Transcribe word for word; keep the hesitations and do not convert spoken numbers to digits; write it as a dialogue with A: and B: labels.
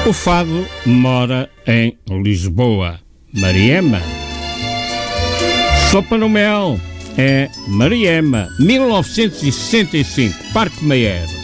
A: O fado mora em Lisboa. Mariema. Sopa no Mel é Mariema, mil novecentos e sessenta e cinco, Parque Mayer.